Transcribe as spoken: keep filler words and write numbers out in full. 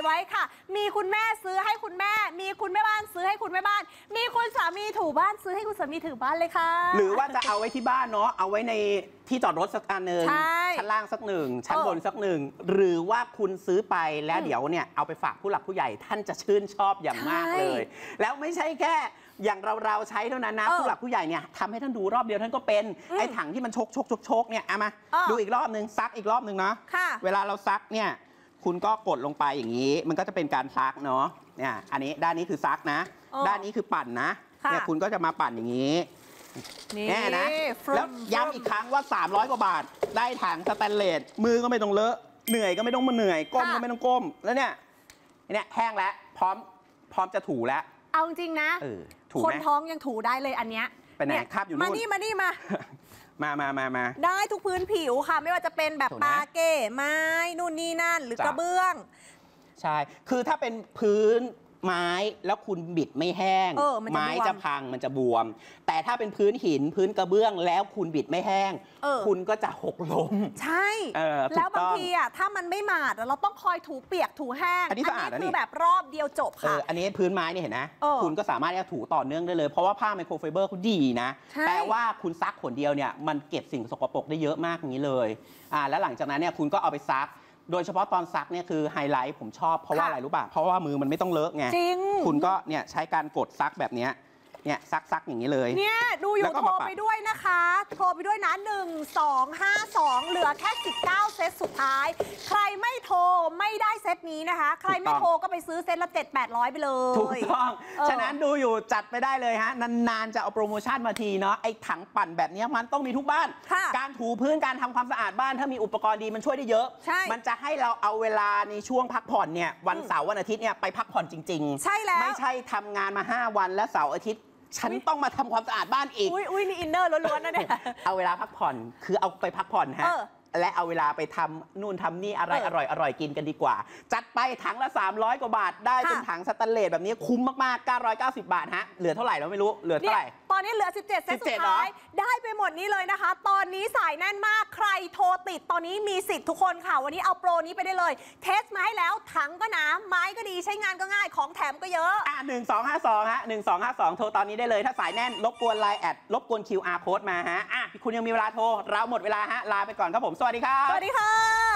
ไว้ค่ะมีคุณแม่ซื้อให้คุณแม่มีคุณแม่บ้านซื้อให้คุณแม่บ้านมีคุณสามีถูบ้านซื้อให้คุณสามีถือบ้านเลยค่ะหรือว่าจะเอาไว้ที่บ้านเนาะเอาไว้ในที่จอดรถสักอันหนึ่งชั้นล่างสักหนึ่งชั้นบนสักหนึ่งหรือว่าคุณซื้อไปแล้วเดี๋ยวเนี่ยเอาไปฝากผู้หลักผู้ใหญ่ท่านจะชื่นชอบอย่างมากเลยแล้วไม่ใช่แค่อย่างเราเราใช้เท่านั้นนะผู้หลักผู้ใหญ่เนี่ยทำให้ท่านดูรอบเดียวท่านก็เป็นไอ้ถังที่มันชกชกชกชกเนี่ยเอามาดูอีกรอบนึงซักอีกรอบนึงเนาะเวลาเราซักเนี่ยคุณก็กดลงไปอย่างนี้มันก็จะเป็นการซักเนาะเนี่ยอันนี้ด้านนี้คือซักนะด้านนี้คือปั่นนะเนี่ยคุณก็จะมาปั่นอย่างนี้แน่นะแล้วย้ำอีกครั้งว่าสามร้อยกว่าบาทได้ถังสแตนเลสมือก็ไม่ต้องเลอะเหนื่อยก็ไม่ต้องมาเหนื่อยก้มก็ไม่ต้องก้มแล้วเนี่ยเนี่ยแห้งแล้วพร้อมพร้อมจะถูแล้วเอาจริงนะคนท้องยังถูได้เลยอันเนี้ยไปไหนคาบอยู่นู่นมานี่มานี่มามามามามาได้ทุกพื้นผิวค่ะไม่ว่าจะเป็นแบบปาเก้ไม้นู่นนี่นั่นหรือกระเบื้องใช่คือถ้าเป็นพื้นไม้แล้วคุณบิดไม่แห้งไม้จะพังมันจะบวมแต่ถ้าเป็นพื้นหินพื้นกระเบื้องแล้วคุณบิดไม่แห้งคุณก็จะหกล้มใช่แล้วบางทีอ่ะถ้ามันไม่หมาดเราต้องคอยถูเปียกถูแห้งอันนี้สะอาดคือแบบรอบเดียวจบค่ะอันนี้พื้นไม้นี่เห็นนะคุณก็สามารถจะถูต่อเนื่องได้เลยเพราะว่าผ้าไมโครไฟเบอร์เขาดีนะแปลว่าคุณซักขนเดียวเนี่ยมันเก็บสิ่งสกปรกได้เยอะมากอย่างนี้เลยอ่าแล้วหลังจากนั้นเนี่ยคุณก็เอาไปซักโดยเฉพาะตอนซักเนี่ยคือไฮไลท์ผมชอบเพราะว่าอะไรรู้ป่ะเพราะว่ามือมันไม่ต้องเลอะไงจริงคุณก็เนี่ยใช้การกดซักแบบนี้เนี่ยซักซักอย่างนี้เลยเนี่ยดูอยู่โทรไปด้วยนะคะโทรไปด้วยนะหนึ่ง สอง ห้า สองเหลือแค่สิบเก้าเซตสุดท้ายใครไม่โทรไม่ได้เซตนี้นะคะใครไม่โทรก็ไปซื้อเซตละเจ็ดแปดร้อยไปเลยถูกต้องฉะนั้นดูอยู่จัดไปได้เลยฮะนานๆจะเอาโปรโมชั่นมาทีเนาะไอ้ถังปั่นแบบนี้มันต้องมีทุกบ้านการถูพื้นการทำความสะอาดบ้านถ้ามีอุปกรณ์ดีมันช่วยได้เยอะมันจะให้เราเอาเวลาในช่วงพักผ่อนเนี่ยวันเสาร์วันอาทิตย์เนี่ยไปพักผ่อนจริงๆใช่แล้วไม่ใช่ทำงานมาห้าวันและเสาร์อาทิตย์ฉันต้องมาทำความสะอาดบ้านอีกอุ้ยอุ้ยนี่อินเนอร์ล้วนๆนะเนี่ยเอาเวลาพักผ่อนคือเอาไปพักผ่อนฮะและเอาเวลาไปทำนู่นทำนี่อะไรอร่อยอร่อยกินกันดีกว่าจัดไปถังละสามร้อยกว่าบาทได้เป็นถังสแตนเลสแบบนี้คุ้มมากๆเก้าร้อยเก้าสิบบาทฮะเหลือเท่าไหร่เราไม่รู้เหลือเท่าไหร่ตอนนี้เหลือสิบเจ็ดเซตสุดท้ายได้ไปหมดนี้เลยนะคะตอนนี้สายแน่นมากใครโทรติดตอนนี้มีสิทธิ์ทุกคนค่ะวันนี้เอาโปรนี้ไปได้เลยเทสมาให้แล้วถังก็หนาไม้ก็ดีใช้งานก็ง่ายของแถมก็เยอะอ่ะหนึ่งสองห้าสองฮะหนึ่งสองห้าสองโทรตอนนี้ได้เลยถ้าสายแน่นรบกวนไลน์แอดรบกวน คิว อาร์ โค้ดมาฮะอ่ะคุณยังมีเวลาโทรเราหมดเวลาฮะลาไปก่อนครับผมสวัสดีครับสวัสดีค่ะ